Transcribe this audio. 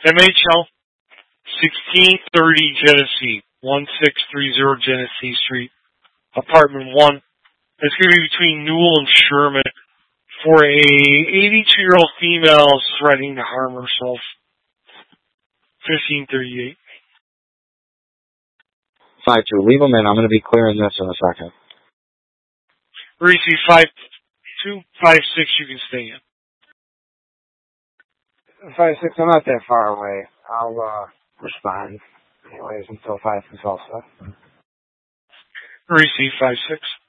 MHL 1630 Genesee, 1630 Genesee Street, apartment 1. It's going to be between Newell and Sherman for a 82-year-old female threatening to harm herself. 1538. 5-2. Leave them in. I'm going to be clearing this in a second. Receive 5-2, 5-6, you can stay in. 5-6, I'm not that far away. I'll respond. Anyways, until 5 is all set. Receive 5-6.